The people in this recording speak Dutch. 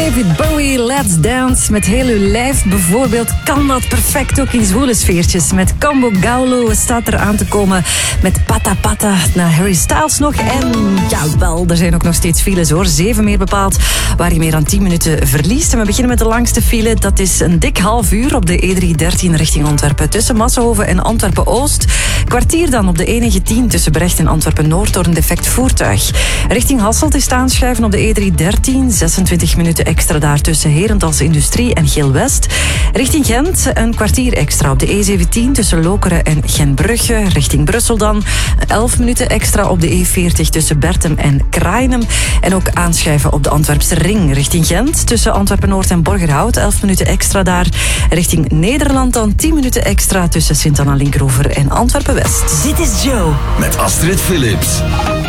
David Bowie, Let's Dance. Met heel uw lijf bijvoorbeeld kan dat perfect ook in zwoele sfeertjes. Met Combo Gaulo staat er aan te komen. Met Pata Pata naar Harry Styles nog. En jawel, er zijn ook nog steeds files hoor. 7 meer bepaald, waar je meer dan 10 minuten verliest. En we beginnen met de langste file. Dat is een dik half uur op de E313 richting Antwerpen. Tussen Massenhoven en Antwerpen-Oost. Kwartier dan op de E19 tussen Brecht en Antwerpen-Noord door een defect voertuig. Richting Hasselt is aanschuiven op de E313. 26 minuten extra daar tussen Herentals Industrie en Geel-West. Richting Gent een kwartier extra op de E17 tussen Lokeren en Gentbrugge. Richting Brussel dan 11 minuten extra op de E40 tussen Bertem en Kraaienum. En ook aanschuiven op de Antwerpse Ring richting Gent. Tussen Antwerpen-Noord en Borgerhout 11 minuten extra daar. Richting Nederland dan 10 minuten extra tussen Sint-Anna-Linkroever en Antwerpen-West. Dit is Joe. Met Astrid Philips.